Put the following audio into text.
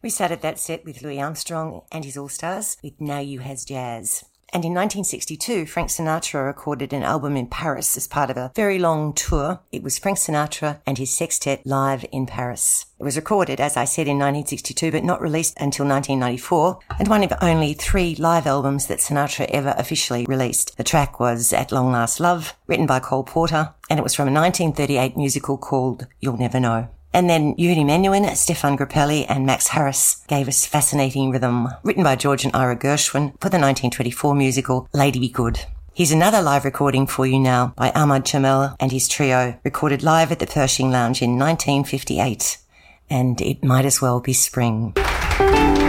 We started that set with Louis Armstrong and his All-Stars with Now You Has Jazz. And in 1962, Frank Sinatra recorded an album in Paris as part of a very long tour. It was Frank Sinatra and his sextet live in Paris. It was recorded, as I said, in 1962, but not released until 1994, and one of only 3 live albums that Sinatra ever officially released. The track was At Long Last Love, written by Cole Porter, and it was from a 1938 musical called You'll Never Know. And then Yuri Menuhin, Stefan Grappelli and Max Harris gave us Fascinating Rhythm, written by George and Ira Gershwin for the 1924 musical Lady Be Good. Here's another live recording for you now by Ahmad Jamel and his trio, recorded live at the Pershing Lounge in 1958. And it might as well be spring.